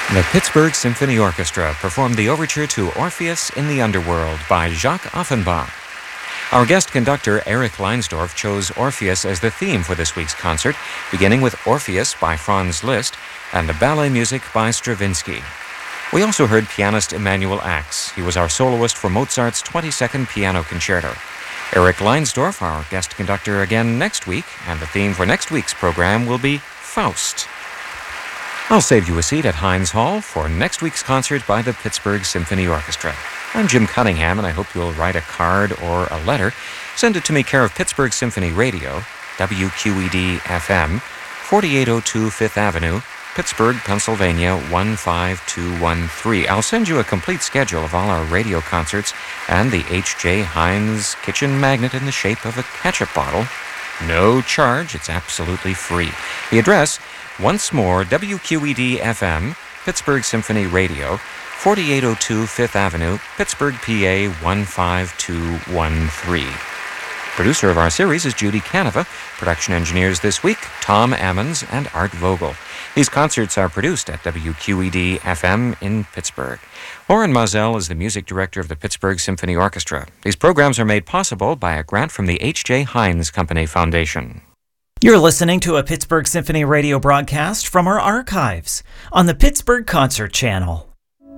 The Pittsburgh Symphony Orchestra performed the overture to Orpheus in the Underworld by Jacques Offenbach. Our guest conductor, Eric Leinsdorf, chose Orpheus as the theme for this week's concert, beginning with Orpheus by Franz Liszt and the ballet music by Stravinsky. We also heard pianist Emanuel Ax. He was our soloist for Mozart's 22nd Piano Concerto. Eric Leinsdorf, our guest conductor again next week, and the theme for next week's program will be Faust. I'll save you a seat at Heinz Hall for next week's concert by the Pittsburgh Symphony Orchestra. I'm Jim Cunningham, and I hope you'll write a card or a letter. Send it to me, care of Pittsburgh Symphony Radio, WQED-FM, 4802 Fifth Avenue, Pittsburgh, Pennsylvania, 15213. I'll send you a complete schedule of all our radio concerts and the H.J. Heinz kitchen magnet in the shape of a ketchup bottle. No charge. It's absolutely free. The address, once more, WQED-FM, Pittsburgh Symphony Radio, 4802 Fifth Avenue, Pittsburgh, PA, 15213. Producer of our series is Judy Canova. Production engineers this week, Tom Ammons and Art Vogel. These concerts are produced at WQED-FM in Pittsburgh. Lauren Mozell is the music director of the Pittsburgh Symphony Orchestra. These programs are made possible by a grant from the H.J. Heinz Company Foundation. You're listening to a Pittsburgh Symphony radio broadcast from our archives on the Pittsburgh Concert Channel.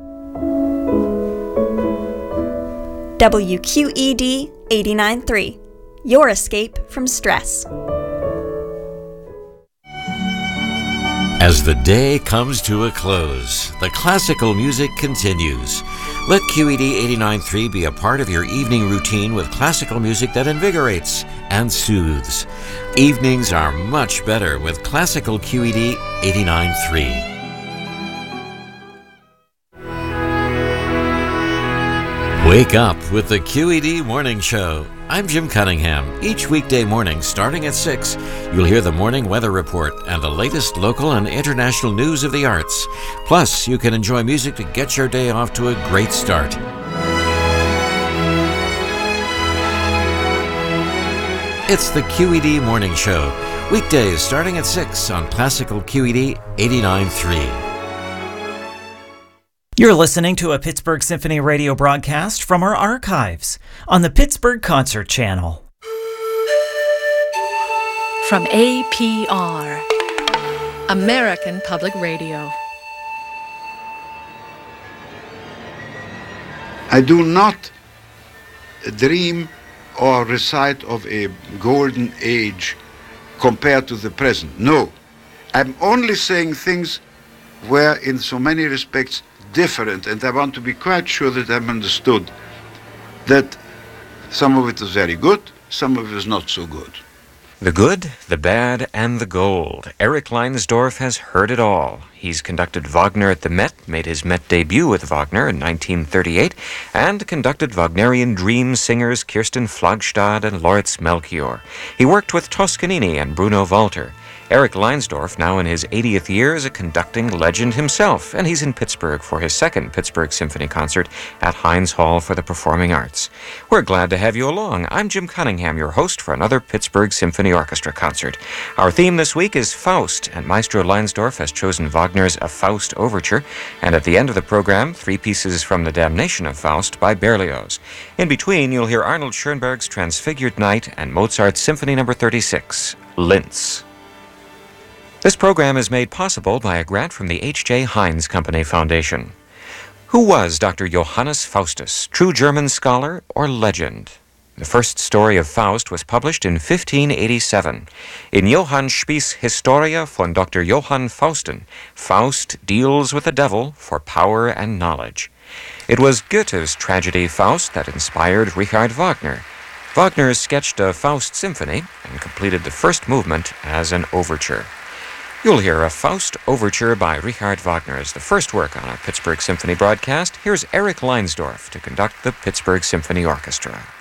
WQED 89.3, your escape from stress. As the day comes to a close, the classical music continues. Let QED 89.3 be a part of your evening routine with classical music that invigorates and soothes. Evenings are much better with classical QED 89.3. Wake up with the QED Morning Show. I'm Jim Cunningham. Each weekday morning, starting at 6, you'll hear the morning weather report and the latest local and international news of the arts. Plus, you can enjoy music to get your day off to a great start. It's the QED Morning Show. Weekdays starting at 6 on Classical QED 89.3. You're listening to a Pittsburgh Symphony radio broadcast from our archives on the Pittsburgh Concert Channel. From APR, American Public Radio. I do not dream or recite of a golden age compared to the present. No. I'm only saying things where in so many respects different, and I want to be quite sure that I'm understood that some of it is very good, some of it is not so good. The good, the bad, and the gold. Eric Leinsdorf has heard it all. He's conducted Wagner at the Met, made his Met debut with Wagner in 1938, and conducted Wagnerian dream singers Kirsten Flagstad and Lauritz Melchior. He worked with Toscanini and Bruno Walter. Eric Leinsdorf, now in his 80th year, is a conducting legend himself, and he's in Pittsburgh for his second Pittsburgh Symphony concert at Heinz Hall for the Performing Arts. We're glad to have you along. I'm Jim Cunningham, your host for another Pittsburgh Symphony Orchestra concert. Our theme this week is Faust, and Maestro Leinsdorf has chosen Wagner's A Faust Overture, and at the end of the program, 3 pieces from The Damnation of Faust by Berlioz. In between, you'll hear Arnold Schoenberg's Transfigured Night and Mozart's Symphony No. 36, Linz. This program is made possible by a grant from the H.J. Heinz Company Foundation. Who was Dr. Johannes Faustus, true German scholar or legend? The first story of Faust was published in 1587. In Johann Spies' Historia von Dr. Johann Fausten, Faust deals with the devil for power and knowledge. It was Goethe's tragedy Faust that inspired Richard Wagner. Wagner sketched a Faust symphony and completed the first movement as an overture. You'll hear a Faust Overture by Richard Wagner as the first work on our Pittsburgh Symphony broadcast. Here's Eric Leinsdorf to conduct the Pittsburgh Symphony Orchestra.